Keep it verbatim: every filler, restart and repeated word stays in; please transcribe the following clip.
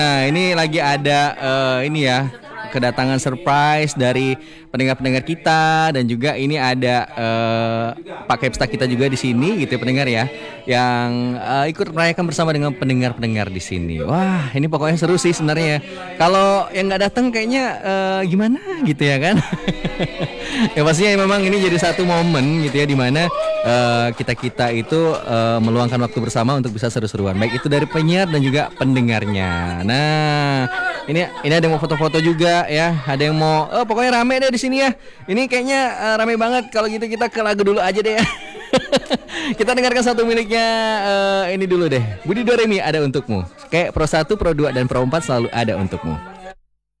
Nah, ini lagi ada eh, ini ya, kedatangan surprise dari pendengar-pendengar kita dan juga ini ada eh, Pak Kepsta kita juga di sini gitu ya pendengar ya, yang eh, ikut merayakan bersama dengan pendengar-pendengar di sini. Wah, ini pokoknya seru sih sebenarnya. Kalau yang nggak datang kayaknya eh, gimana gitu ya kan? Ya pastinya memang ini jadi satu momen gitu ya di mana eh, kita-kita itu eh, meluangkan waktu bersama untuk bisa seru-seruan. Baik itu dari penyiar dan juga pendengarnya. Nah, ini ini ada yang mau foto-foto juga ya. Ada yang mau oh pokoknya rame deh di sini ya. Ini kayaknya eh, rame banget. Kalau gitu kita ke lagu dulu aja deh ya. Kita dengarkan satu miliknya eh, ini dulu deh. Budi Doremi ada untukmu. Kayak Pro satu, Pro dua dan Pro empat selalu ada untukmu.